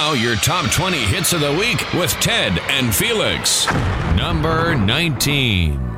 Now, your top 20 hits of the week with Ted and Felix. Number 19.